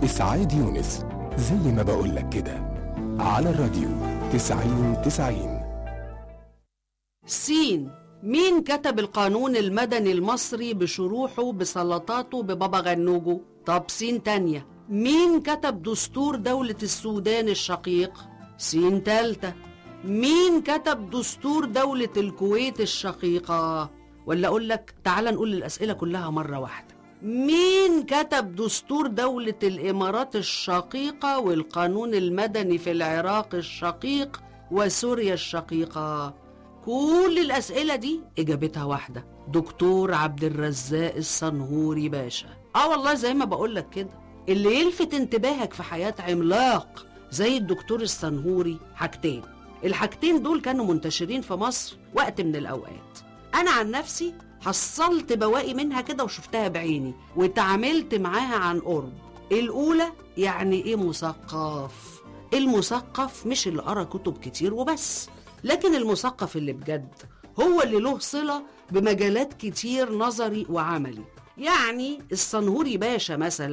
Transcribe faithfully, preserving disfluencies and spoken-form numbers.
إسعاد يونس، زي ما بقولك كده، على الراديو تسعين تسعين. سين. مين كتب القانون المدني المصري بشروحه بسلطاته ببابا غنوجه؟ طب سين تانية. مين كتب دستور دولة السودان الشقيق؟ سين تالتة. مين كتب دستور دولة الكويت الشقيقة؟ ولا أقول لك تعال نقول الأسئلة كلها مرة واحدة. مين كتب دستور دولة الإمارات الشقيقة والقانون المدني في العراق الشقيق وسوريا الشقيقة؟ كل الأسئلة دي إجابتها واحدة، دكتور عبد الرزاق الصنهوري باشا. آه والله زي ما بقولك كده، اللي يلفت انتباهك في حياة عملاق زي الدكتور الصنهوري حاجتين. الحاجتين دول كانوا منتشرين في مصر وقت من الأوقات. أنا عن نفسي حصلت بواقي منها كده وشفتها بعيني وتعاملت معاها عن قرب. الأولى، يعني إيه مثقف؟ المثقف مش اللي قرأ كتب كتير وبس، لكن المثقف اللي بجد هو اللي له صلة بمجالات كتير نظري وعملي. يعني الصنهوري باشا مثلا